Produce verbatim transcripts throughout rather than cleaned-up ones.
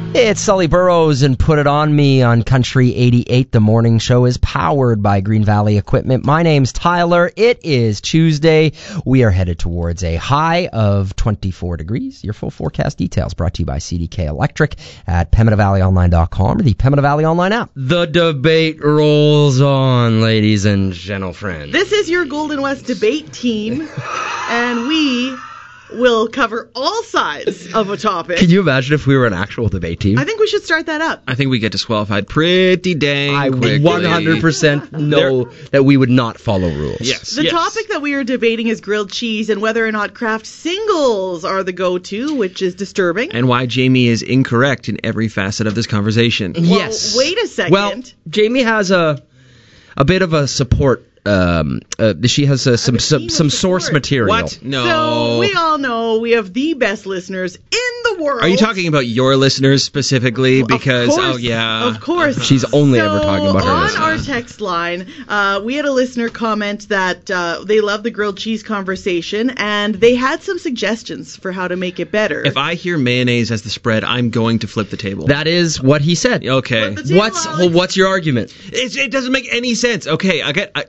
It's Sully Burrows and Put It On Me on Country eighty-eight. The morning show is powered by Green Valley Equipment. My name's Tyler. It is Tuesday. We are headed towards a high of twenty-four degrees. Your full forecast details brought to you by C D K Electric at Pembina Valley Online dot com or the Pembina Valley Online app. The debate rolls on, ladies and gentle-friends. This is your Golden West debate team, and we will cover all sides of a topic. Can you imagine if we were an actual debate team? I think we should start that up. I think we get disqualified pretty dang I quickly. one hundred percent know that we would not follow rules. Yes. The yes. topic that we are debating is grilled cheese and whether or not craft singles are the go-to, which is disturbing. And why Jamie is incorrect in every facet of this conversation. Well, Yes. wait a second. Well, Jamie has a a bit of a support. Um, uh, she has uh, some some, some source support. material. What? No. So we all know we have the best listeners in the world. Are you talking about your listeners specifically? Because, of course, oh, yeah. Of course. Uh-huh. She's only so ever talking about her on listeners. our text line, uh, we had a listener comment that uh, they love the grilled cheese conversation, and they had some suggestions for how to make it better. If I hear mayonnaise as the spread, I'm going to flip the table. That is what he said. Okay. Flip the table, What's Alex. well, what's your argument? It, it doesn't make any sense. Okay, I get... I,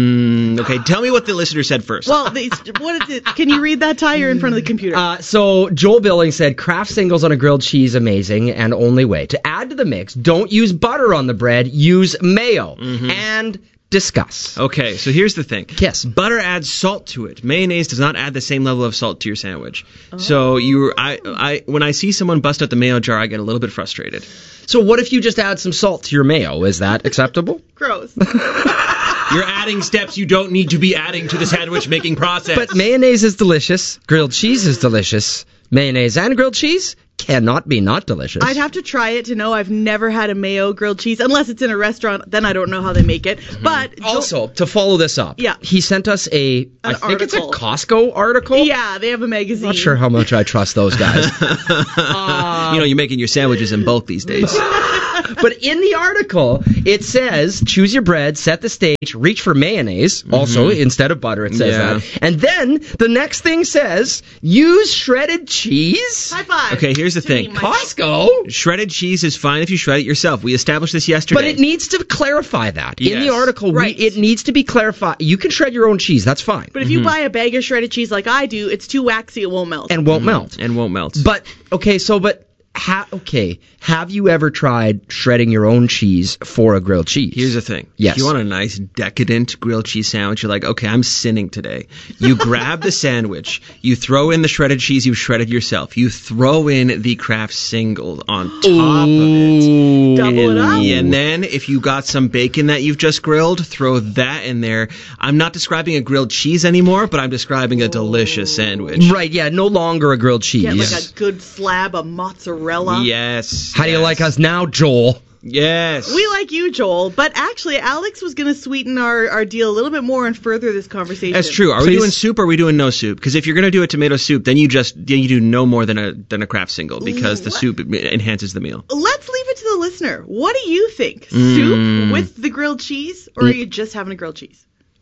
mm, okay, tell me what the listener said first. Well, they, what is it? Can you read that, Ty? You're in front of the computer. Uh, so Joel Billing said, Kraft singles on a grilled cheese, amazing, and only way. To add to the mix, don't use butter on the bread, use mayo. Mm-hmm. And discuss. Okay, so here's the thing. Yes. Butter adds salt to it. Mayonnaise does not add the same level of salt to your sandwich. Oh. So you, I, I, when I see someone bust out the mayo jar, I get a little bit frustrated. So what if you just add some salt to your mayo? Is that acceptable? Gross. You're adding steps you don't need to be adding to the sandwich making process. But mayonnaise is delicious. Grilled cheese is delicious. Mayonnaise and grilled cheese cannot be not delicious. I'd have to try it to know. I've never had a mayo grilled cheese, unless it's in a restaurant. Then I don't know how they make it. Mm-hmm. But also, to follow this up, yeah. he sent us a, An I think article. it's a Costco article. Yeah, they have a magazine. Not sure how much I trust those guys. uh, you know, you're making your sandwiches in bulk these days. But in the article, it says, choose your bread, set the stage, reach for mayonnaise. Mm-hmm. Also, instead of butter, it says yeah. that. And then the next thing says, use shredded cheese. High five. Okay, here's the thing. Costco? Shredded cheese is fine if you shred it yourself. We established this yesterday. But it needs to clarify that. Yes. In the article, right. we, it needs to be clarified. You can shred your own cheese. That's fine. But if you mm-hmm. buy a bag of shredded cheese like I do, it's too waxy, it won't melt. And won't mm-hmm. melt. And won't melt. But, okay, so, but... Ha- okay, have you ever tried shredding your own cheese for a grilled cheese? Here's the thing. Yes. If you want a nice, decadent grilled cheese sandwich, you're like, okay, I'm sinning today. You grab the sandwich, you throw in the shredded cheese you've shredded yourself, you throw in the Kraft single on top Ooh. of it. Double it up. And then, if you got some bacon that you've just grilled, throw that in there. I'm not describing a grilled cheese anymore, but I'm describing a delicious sandwich. Right, yeah, no longer a grilled cheese. Get like a good slab of mozzarella. Yes. How do you yes. like us now, Joel? Yes. We like you, Joel. But actually, Alex was going to sweeten our, our deal a little bit more and further this conversation. That's true. Are Please. we doing soup or are we doing no soup? Because if you're going to do a tomato soup, then you just then you do no more than a than a Kraft single because the soup enhances the meal. Let's leave it to the listener. What do you think? Mm. Soup with the grilled cheese, or mm. are you just having a grilled cheese?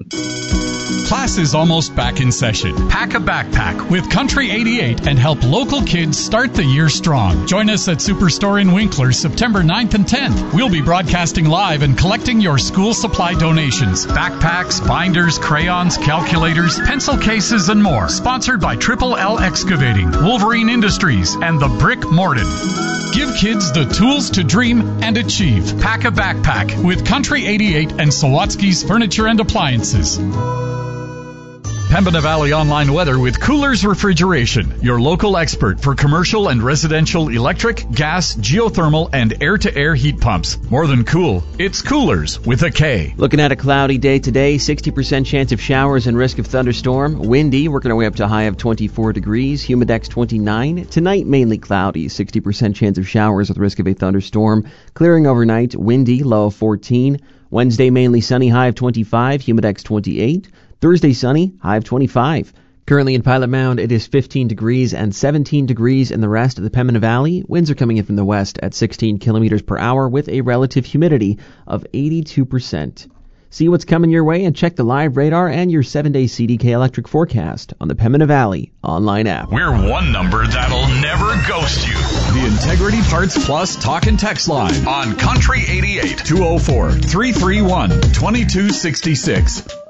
Class is almost back in session. Pack a backpack with Country eighty-eight and help local kids start the year strong. Join us at Superstore in Winkler September ninth and tenth. We'll be broadcasting live and collecting your school supply donations. Backpacks, binders, crayons, calculators, pencil cases, and more. Sponsored by Triple L Excavating, Wolverine Industries, and the Brick Morden. Give kids the tools to dream and achieve. Pack a backpack with Country eighty-eight and Sawatsky's Furniture and Appliances. Pembina Valley Online Weather with Coolers Refrigeration, your local expert for commercial and residential electric, gas, geothermal, and air-to-air heat pumps. More than cool, it's Coolers with a K. Looking at a cloudy day today, sixty percent chance of showers and risk of thunderstorm. Windy, working our way up to a high of twenty-four degrees. Humidex twenty-nine. Tonight, mainly cloudy, sixty percent chance of showers with risk of a thunderstorm. Clearing overnight, windy, low of fourteen. Wednesday, mainly sunny, high of twenty-five. Humidex twenty-eight. Thursday, sunny, high of twenty-five. Currently in Pilot Mound, it is fifteen degrees and seventeen degrees in the rest of the Pembina Valley. Winds are coming in from the west at sixteen kilometers per hour with a relative humidity of eighty-two percent. See what's coming your way and check the live radar and your seven-day C D K electric forecast on the Pembina Valley online app. We're one number that'll never ghost you. The Integrity Parts Plus talk and text line on Country eighty-eight, two oh four, three three one, two two six six.